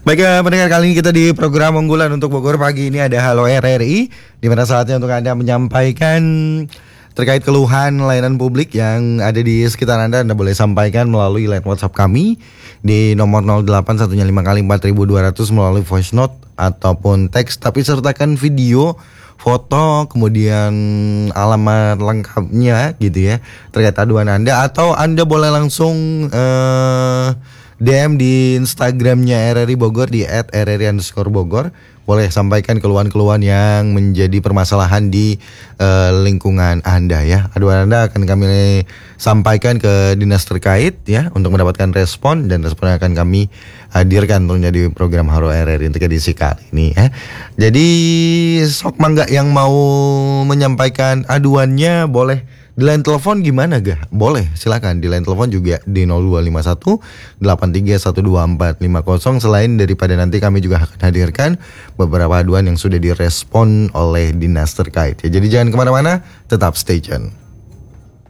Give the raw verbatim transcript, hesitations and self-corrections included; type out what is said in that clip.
Baik ya, pendengar, kali ini kita di program unggulan untuk Bogor pagi ini ada Halo R R I, di mana saatnya untuk Anda menyampaikan terkait keluhan layanan publik yang ada di sekitar Anda. Anda boleh sampaikan melalui line WhatsApp kami di nomor nol delapan satu lima kali empat ribu dua ratus melalui voice note ataupun teks, tapi sertakan video, foto, kemudian alamat lengkapnya gitu ya terkait aduan Anda. Atau Anda boleh langsung uh, D M di Instagramnya R R I Bogor di et R R I underscore Bogor. Boleh sampaikan keluhan-keluhan yang menjadi permasalahan di uh, lingkungan Anda ya. Aduan Anda akan kami sampaikan ke dinas terkait ya untuk mendapatkan respon, dan respon akan kami hadirkan tentunya di program Halo R R I untuk edisi kali ini ya. Jadi sok mangga yang mau menyampaikan aduannya boleh di line telepon, gimana gak? Boleh, silakan di line telepon juga di nol dua lima satu delapan tiga satu dua empat lima nol. Selain daripada nanti kami juga akan hadirkan beberapa aduan yang sudah direspon oleh dinas terkait ya. Jadi jangan kemana-mana, tetap stay tune.